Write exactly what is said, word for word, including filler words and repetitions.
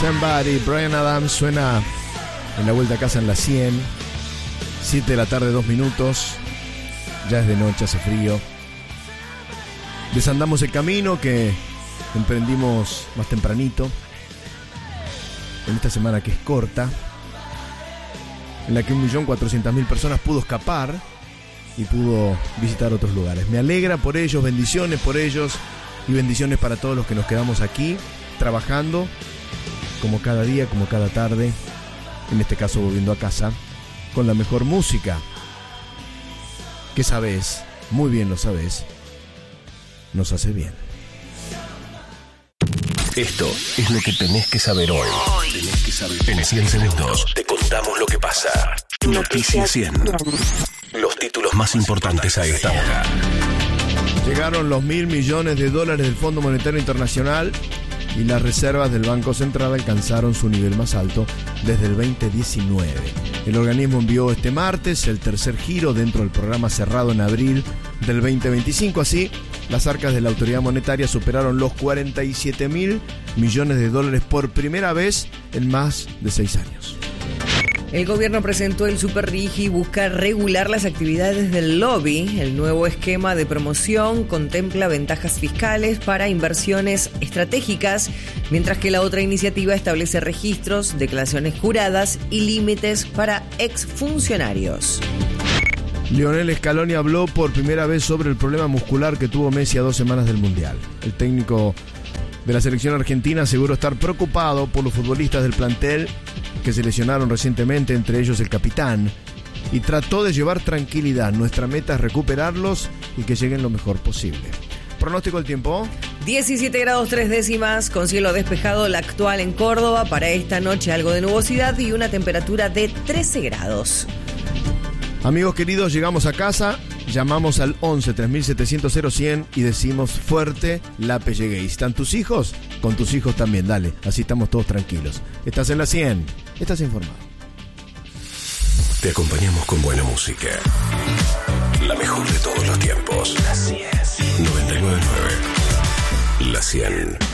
Somebody, Bryan Adams suena en la vuelta a casa en la cien. siete de la tarde, dos minutos. Ya es de noche, hace frío. Desandamos el camino que emprendimos más tempranito, en esta semana que es corta, en la que un millón cuatrocientas mil personas pudo escapar y pudo visitar otros lugares. Me alegra por ellos, bendiciones por ellos y bendiciones para todos los que nos quedamos aquí trabajando como cada día, como cada tarde, en este caso volviendo a casa, con la mejor música, que sabes, muy bien lo sabes, nos hace bien. Esto es lo que tenés que saber hoy. Tenés que saber. En cien segundos te contamos lo que pasa. Noticias cien. Los títulos más importantes a esta hora. Llegaron los mil millones de dólares del Fondo Monetario Internacional y las reservas del Banco Central alcanzaron su nivel más alto desde el veinte diecinueve. El organismo envió este martes el tercer giro dentro del programa cerrado en abril del veinte veinticinco. Así, las arcas de la autoridad monetaria superaron los cuarenta y siete mil millones de dólares por primera vez en más de seis años. El gobierno presentó el Superrigi y busca regular las actividades del lobby. El nuevo esquema de promoción contempla ventajas fiscales para inversiones estratégicas, mientras que la otra iniciativa establece registros, declaraciones juradas y límites para exfuncionarios. Lionel Scaloni habló por primera vez sobre el problema muscular que tuvo Messi a dos semanas del Mundial. El técnico de la selección argentina aseguró estar preocupado por los futbolistas del plantel que se lesionaron recientemente, entre ellos el capitán, y trató de llevar tranquilidad. Nuestra meta es recuperarlos y que lleguen lo mejor posible. ¿Pronóstico del tiempo? diecisiete grados tres décimas, con cielo despejado, la actual en Córdoba. Para esta noche algo de nubosidad y una temperatura de trece grados. Amigos queridos, llegamos a casa, llamamos al once tres mil setecientos cero cien y decimos fuerte, Lape llegué. ¿Están tus hijos? Con tus hijos también, dale, así estamos todos tranquilos. Estás en la cien, estás informado. Te acompañamos con buena música. La mejor de todos los tiempos. La cien. noventa y nueve punto nueve. La cien.